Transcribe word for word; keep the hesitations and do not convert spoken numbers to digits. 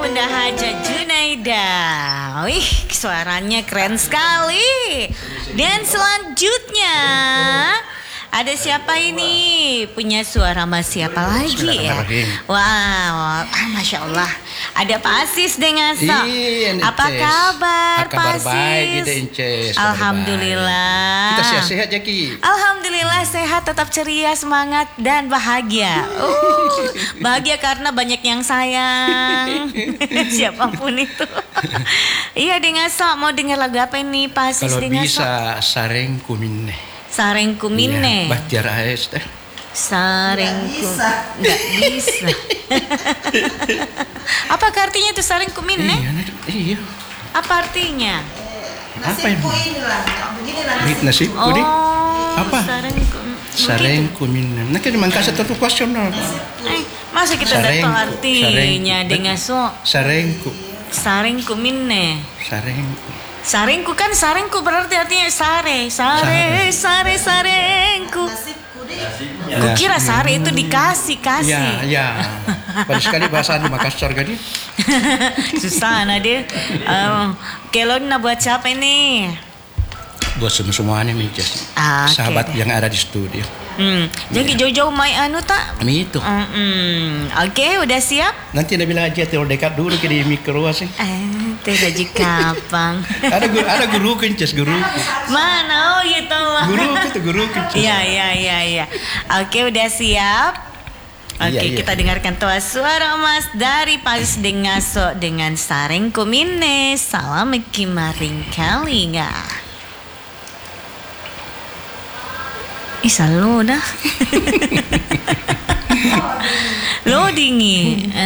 Bunda Haja Junaida. Wih, suaranya keren sekali. Dan selanjutnya ada siapa ini? Punya suara mas siapa lagi ya? Wow, ah, Masya Allah. Ada Pak Asis dengan so. Apa kabar Pak Asis? Baik, gitu, Inces. Alhamdulillah. Kita sehat-sehat Jaki. Alhamdulillah sehat, tetap ceria, semangat dan bahagia. Uh, bahagia karena banyak yang sayang. Siapapun itu. Iya, dengan so mau dengar lagu apa ini Pak Asis? Kalau dengan bisa so? Sareng kumine. Sareng kumine. Ya, Bahtiar A S teh. Sareng kumine. Nggak bisa. Apa artinya itu sareng kumine? Iya, iya. Apa artinya? Apa ini? Nasi pudi. Oh, apa? Sareng kumine. Sareng kumine. Nah, kan memang kasih tentu kuasional. Eh, masa kita udah tahu artinya dengan so? Sarengku. Sareng kumine. Sarengku. Sarengku kan sarengku berarti artinya sare, sare, sare, sarengku. Kukira sare itu dikasih, kasih. Ya, ya. Pada sekali bahasa di Makassar gadi. Susah nah dia. Um, Kelon na buat siapa ini? Buat semua-semuanya nih, Ah, sahabat okay. yang ada di studio. Hmm. Jadi jauh-jauh main anu tak? Itu. Mm -mm. Oke, okay, udah siap? Nanti dia bilang aja terlalu dekat dulu ke di mikro sih. Eh, tidak jikapang. ada guru, ada guru kences guru. Mana? Oh gitu lah. Guru itu guru kences. Iya iya iya iya. Oke, udah siap? Oke, okay, iya, iya. Kita dengarkan toa suara mas dari Paris Dengaso dengan Sareng kumine. Salam kimaring kalinga. Ih, selalu dah. Loading.